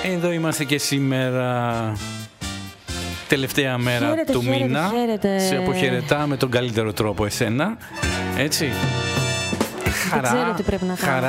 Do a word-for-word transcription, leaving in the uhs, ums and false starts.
Εδώ είμαστε και σήμερα, τελευταία μέρα χαίρετε, του χαίρετε, μήνα. χαίρετε. Σε αποχαιρετά με τον καλύτερο τρόπο εσένα. Έτσι. Δεν ξέρω τι πρέπει να κάνω. Χαρά